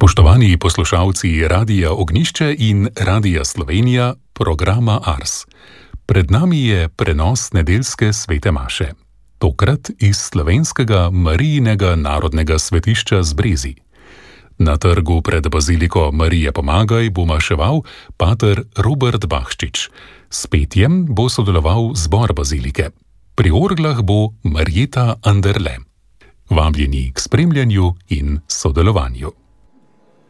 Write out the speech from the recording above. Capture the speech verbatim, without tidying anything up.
Spoštovani poslušalci Radia Ognjišče in Radia Slovenija, programa Ars. Pred nami je prenos nedeljske svete maše. Tokrat iz slovenskega Marijinega narodnega svetišča z Brezij. Na trgu pred baziliko Marije Pomagaj bo maševal pater Robert Bahščič. S petjem bo sodeloval zbor bazilike. Pri orglah bo Marjeta Anderle. Vabljeni k spremljanju in sodelovanju.